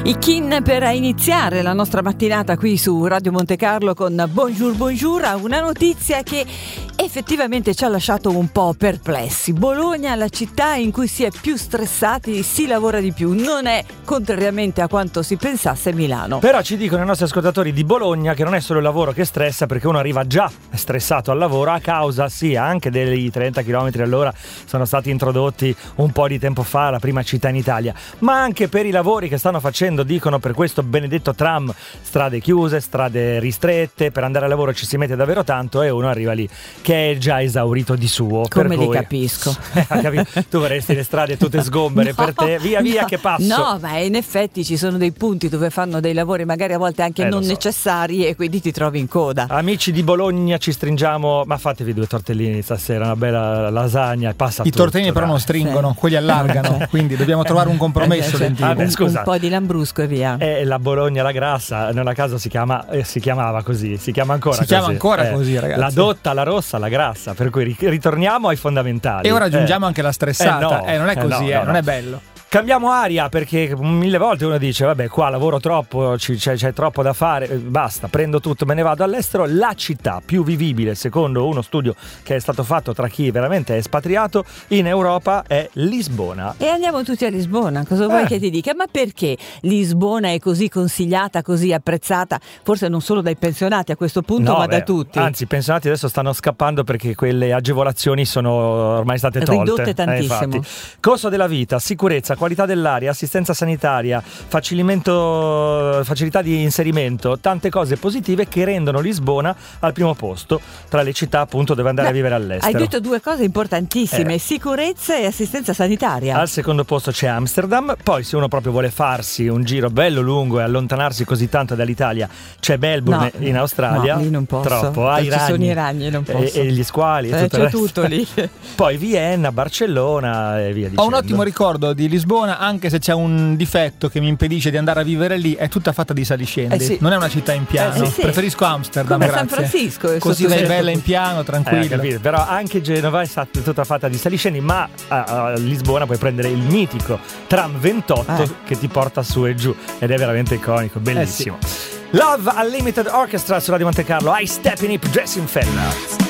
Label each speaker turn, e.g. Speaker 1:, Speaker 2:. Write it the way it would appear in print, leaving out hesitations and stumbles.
Speaker 1: I Kin per iniziare la nostra mattinata qui su Radio Monte Carlo con Bonjour Bonjour a una notizia che effettivamente ci ha lasciato un po' perplessi. Bologna, la città in cui si è più stressati, si lavora di più, non è, contrariamente a quanto si pensasse, Milano.
Speaker 2: Però ci dicono i nostri ascoltatori di Bologna che non è solo il lavoro che stressa, perché uno arriva già stressato al lavoro a causa anche dei 30 km all'ora sono stati introdotti un po' di tempo fa, la prima città in Italia, ma anche per i lavori che stanno facendo, dicono, per questo benedetto tram, strade chiuse, strade ristrette, per andare al lavoro ci si mette davvero tanto e uno arriva lì che è già esaurito di suo.
Speaker 1: Come li capisco.
Speaker 2: Tu vorresti le strade tutte sgombere, no, per te, via che passo.
Speaker 1: No, ma in effetti ci sono dei punti dove fanno dei lavori magari a volte anche non necessari e quindi ti trovi in coda.
Speaker 2: Amici di Bologna, ci stringiamo, ma fatevi 2 tortellini stasera, una bella lasagna e passa tutto.
Speaker 3: I tortellini però non stringono, quelli allargano, quindi dobbiamo trovare un compromesso.
Speaker 1: Un po' di lambrusco e via.
Speaker 2: La Bologna la grassa, non a caso si chiamava così, si chiama ancora così.
Speaker 3: Si chiama ancora così, ragazzi.
Speaker 2: La dotta, la rossa, la grassa, per cui ritorniamo ai fondamentali.
Speaker 3: E ora aggiungiamo anche la stressata. Non è così,
Speaker 2: no.
Speaker 3: Non è bello.
Speaker 2: Cambiamo aria, perché 1000 volte uno dice vabbè, qua lavoro troppo, c'è troppo da fare, basta, prendo tutto, me ne vado all'estero. La città più vivibile, secondo uno studio che è stato fatto tra chi veramente è espatriato in Europa, è Lisbona.
Speaker 1: E andiamo tutti a Lisbona, cosa vuoi che ti dica? Ma perché Lisbona è così consigliata, così apprezzata? Forse non solo dai pensionati a questo punto, ma da tutti.
Speaker 2: Anzi, i pensionati adesso stanno scappando perché quelle agevolazioni sono ormai state tolte.
Speaker 1: Ridotte tantissimo.
Speaker 2: Costo della vita, sicurezza, qualità dell'aria, assistenza sanitaria, facilità di inserimento, tante cose positive che rendono Lisbona al primo posto tra le città appunto dove andare a vivere all'estero.
Speaker 1: Hai detto 2 cose importantissime, sicurezza e assistenza sanitaria.
Speaker 2: Al secondo posto c'è Amsterdam, poi se uno proprio vuole farsi un giro bello lungo e allontanarsi così tanto dall'Italia c'è Melbourne in Australia.
Speaker 1: No, lì non posso.
Speaker 2: Troppo,
Speaker 1: ci sono i ragni, non posso.
Speaker 2: E gli squali e tutto
Speaker 1: c'è
Speaker 2: il resto.
Speaker 1: tutto lì.
Speaker 2: Poi Vienna, Barcellona e via dicendo.
Speaker 3: Ho un ottimo ricordo di Lisbona, anche se c'è un difetto che mi impedisce di andare a vivere lì, è tutta fatta di saliscendi. Non è una città in piano. Preferisco Amsterdam,
Speaker 1: come
Speaker 3: grazie.
Speaker 1: San Francisco.
Speaker 3: Così vai bella in piano, tranquilla.
Speaker 2: Però anche Genova è tutta fatta di saliscendi, ma a Lisbona puoi prendere il mitico tram 28 che ti porta su e giù ed è veramente iconico, bellissimo. Love Unlimited Orchestra su Radio Monte Carlo, I Step in It, Dressing Fella.